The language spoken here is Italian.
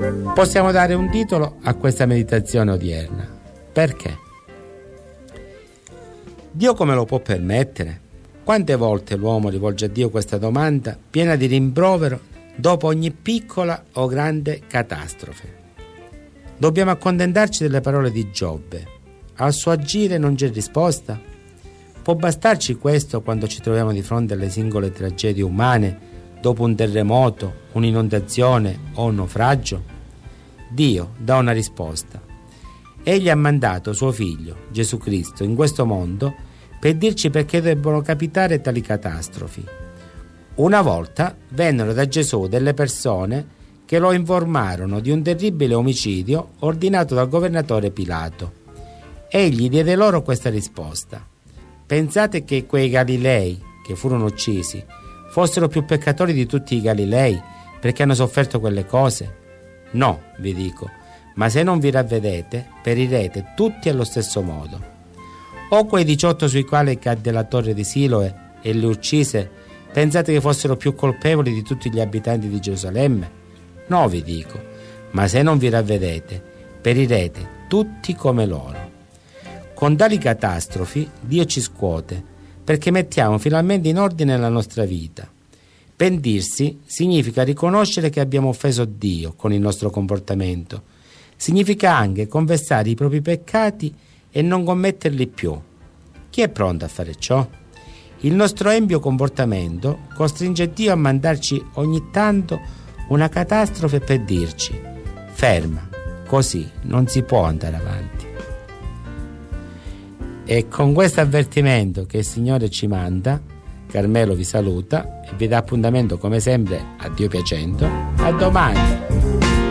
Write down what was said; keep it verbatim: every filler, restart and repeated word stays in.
Possiamo dare un titolo a questa meditazione odierna. Perché? Dio come lo può permettere? Quante volte l'uomo rivolge a Dio questa domanda piena di rimprovero dopo ogni piccola o grande catastrofe? Dobbiamo accontentarci delle parole di Giobbe. Al suo agire non c'è risposta? Può bastarci questo quando ci troviamo di fronte alle singole tragedie umane dopo un terremoto, un'inondazione o un naufragio? Dio dà una risposta. Egli ha mandato suo figlio, Gesù Cristo, in questo mondo per dirci perché debbono capitare tali catastrofi. Una volta vennero da Gesù delle persone che lo informarono di un terribile omicidio ordinato dal governatore Pilato. Egli diede loro questa risposta. Pensate che quei Galilei che furono uccisi fossero più peccatori di tutti i Galilei perché hanno sofferto quelle cose? No, vi dico, ma se non vi ravvedete, perirete tutti allo stesso modo. O quei diciotto sui quali cadde la torre di Siloe e li uccise, pensate che fossero più colpevoli di tutti gli abitanti di Gerusalemme? No, vi dico, ma se non vi ravvedete, perirete tutti come loro. Con tali catastrofi Dio ci scuote, perché mettiamo finalmente in ordine la nostra vita. Pentirsi significa riconoscere che abbiamo offeso Dio con il nostro comportamento. Significa anche confessare i propri peccati e non commetterli più. Chi è pronto a fare ciò? Il nostro empio comportamento costringe Dio a mandarci ogni tanto una catastrofe per dirci: ferma, così non si può andare avanti. E con questo avvertimento che il Signore ci manda, Carmelo vi saluta e vi dà appuntamento come sempre, a Dio piacendo, a domani.